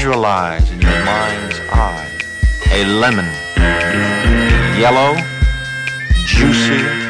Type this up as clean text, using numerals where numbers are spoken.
Visualize in your mind's eye a lemon, yellow, juicy,